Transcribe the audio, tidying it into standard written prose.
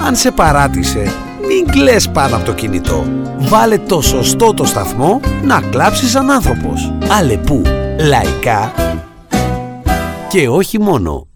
Αν σε παράτησε, μην κλαις πάνω από το κινητό. Βάλε το σωστό το σταθμό να κλάψεις σαν άνθρωπος. Αλεπού, λαϊκά και όχι μόνο.